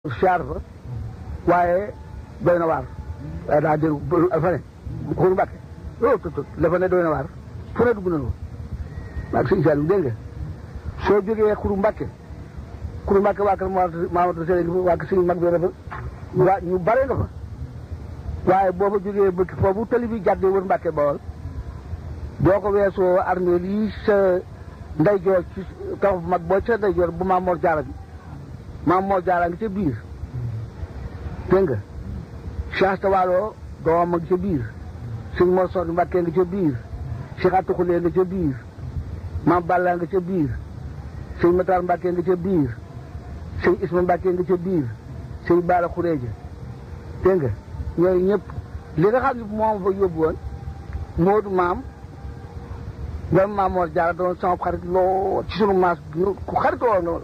siyaar fa waaye doy na waar waaye daa jël fa ne xuru Mbàkke loolu tut dafa ne doy na waar fu ne dugg na loolu maag sëñ Saliou dégg nga soo jógee xuru Mbàkke waa kër Mamadou Seye waa kër sëñ mag bi dafa waa ñu bare nga fa waaye booba jógee bëkk foofu tali bi jàddee wër Mbàkke Bawol boo ko weesoo armée lii sa ndeyjoor ci tax bu mag boo ca ndeyjoor bu Maam Mor Jaara bi Maam Mor Jaara ngi ca biir dégg nga Cheikh Tawalo doomam a ngi ca biir sëñ Mor Soxna Mbàkke nga ca biir Cheikh Atou Khoulé nga ca biir Maam Balla nga ca biir sëñ Matar Mbàkke nga ca biir sëñ Isma Mbàkke nga ca biir sëñ Baara Xureeja dégg nga ñooyu ñëpp li nga xam ne moom fa yóbbu woon Moodu maam nga Maam Mor Jaara doon sama xarit loo ci sunu maas ku xarit woon loolu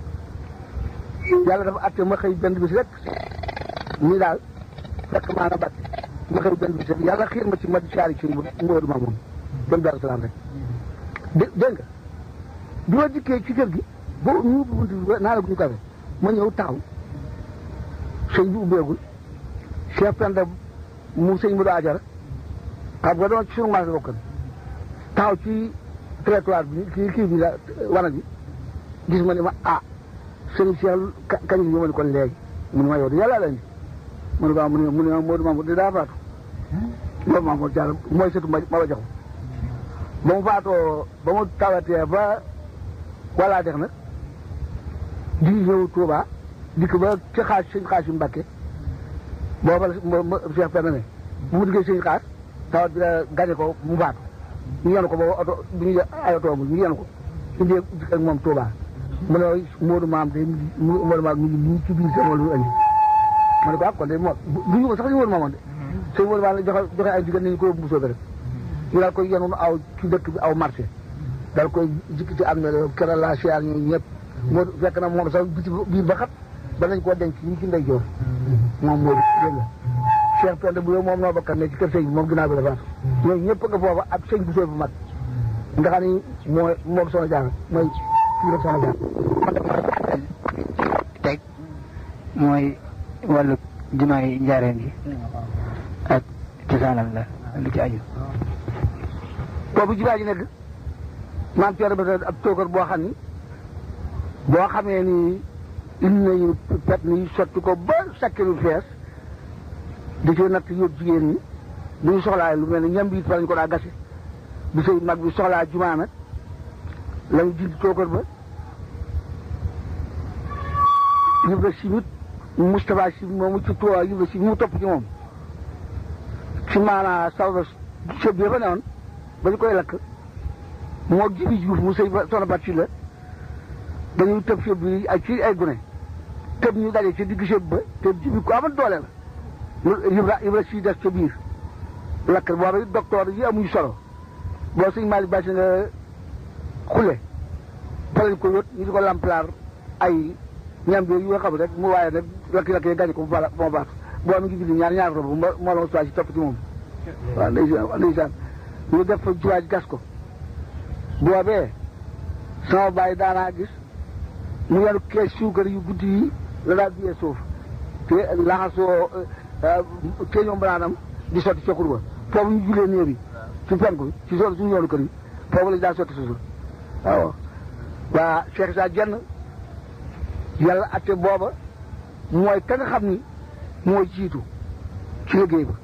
yàlla dafa atte ma xëy benn bis rek ñii daal fekk maa na bat ma xëy benn bis rek yàlla xiir ma ci ma di saari ci Moodu maam moom dem Daaru Salaam rek dégg nga bi ma dikkee ci kër gi boo ñu buntu naa la gu ñu kafe ma ñëw taxaw sëñ bi ubbeegul Cheikh Penda mu sëñ Modou Ajara xam nga doon ci sunu maas bokkan taxaw ci trottoir bi kii bi la wana bi gis ma ne ma sëñ Cheikh kañ bi ma ne kon léegi mu ne ma yow di yàlla la ni mu ne waaw mu ne ma Modou Mamour di daa faatu Modou Mamour Diallo mooy sëtu ma ba jox ba mu faatoo ba mu tawatee ba walaa dex nag di ñëw Touba dikk ba ci sëñ xaas yu Mbàkke booba Cheikh Penda ne bu mu diggee sëñ xaas tawat bi la gañe ko mu faatu ñu yenu ko booba oto bi ñu ay oto amul ñu yenu ko indi dikk ak moom Touba mu ne Modou Maam de Modou Maam mi ngi nii ci biir sama lu andi ma ne ko kon de moo du ñu ko sax ñu Modou Maam de sëñ Modou Maam la joxe ay digal ni ñu ko yóbbu Mbusoobe rek ñu daal koy yenu aw ci dëkk bi aw marché daal koy jikki ci am na keroog la siyaar ñu ñëpp moo fekk na moom sax biti biir ba xat ba nañ koo denc ñi ci ndey joor moom moo dégg nga Cheikh Penda bu moom noo bokkat ne ci kër sëñ bi moom ginnaaw bi la faatu ñooñu ñëpp nga foofa ak sëñ bu sooy bu mag nga xam ni mooy moom Soxna Jaara mooy kii rek Soxna Jaara teg mooy wàllu jumaa yi njaareen gi ak cosaanam la lu ci aju boobu jumaa ji nekk maam Thierno Bada ab tookar boo xam ni boo xamee ni indi nañu pet ni sotti ko ba sakkilu fees di ci natt yóbbu jigéen ñi bu ñu soxlaa lu mel ne ñam bi it fa lañ ko daa gase bi sëy mag bi soxlaa jumaa nag lañu jindi tookar ba Ibra Simit Moustapha Si moomu ci Tuubaa Ibra Si mu topp ci moom ci maanaa sawda sëb bi fa newoon ba ñu koy lakk moo Jibi Juuf mu sëy Soxna Bat Si la dañuy tëb sëb bi ay ci ay gune tëb ñu daje ci digg sëb ba te Jibi ko amat doole la Ibra Si def ca biir lakk booba docteur yi amuñu solo boo sëñ Malick Basi nga xule fa lañ ko yót ñu di ko lamplaar ay ñam bi yu nga xam rek mu waaye rek lakk-lakk yi gañe ko moo baatu boo mi ngi bindi ñaar rob moo la ma suwaa si topp ci moom waaw ndeysaan ñu def fa juwaaj gas ko boobee sama bàyyi daanaa gis mu yenu kees suukar yu guddi yi la daal biyee suuf te laxasoo te ñoom banaanam di sotti ca xurba foofu ñu julee néer yi ci penku bi ci sotti suñu yoonu kër yi foofu lañ daan sotti suuf waaw waa Cheikh Sa Jenn yàlla atte booba mooy ka nga xam ni mooy jiitu ci liggéey ba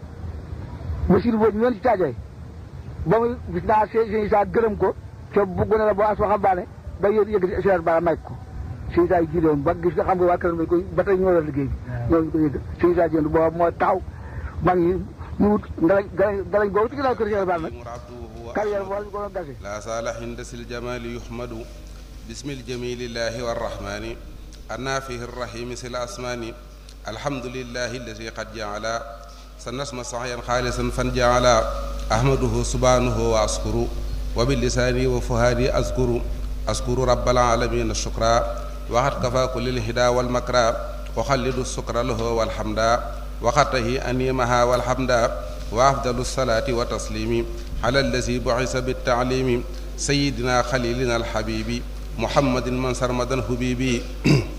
Basiru boobu ñu ci caajoy ba muy gis naa sëñ Isaa gërëm ko te bu gone la boo as waxambaane ba yëg si bara may ko sëñ Isaa yi jiite woon ba gis nga xam nga waa këram dañ koy ba tey ñoo yor liggéey bi ñoo ko yëg sëñ Isaa jënd booba mooy taxaw mag ñi ñu wut galañ googu ci ginnaaw kër Cheikh Bara nag carrière boo ñu ko doon gase la saala hinda sil jamali yuhmadu bismil jamilillahi warrahmani annafihi rrahimi sil asmani alhamdulillahi alladi qad jaala sanasma saxyan xaalisan fan jaala ahmaduhu subhanahu wa askuru wa bilisaani wa fuhaadi askuru rabbal alamina shukra waxat kafaaku lil hida wal makra waxallidu sukra lahu walhamda waxatahi animaha walhamda wa afdalu salaati wa taslimi ala allazi bu'isa bittaalimi sayidina xalilina alxabibi muhammadin man sarmadan hubibi